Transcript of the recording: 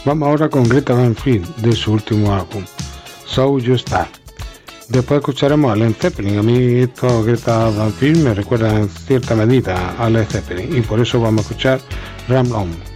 Vamos ahora con Greta Van Fleet de su último álbum, So You Start. Después escucharemos a Led Zeppelin. A mí estos Greta Van Fleet me recuerdan en cierta medida a Led Zeppelin y por eso vamos a escuchar Ramble On.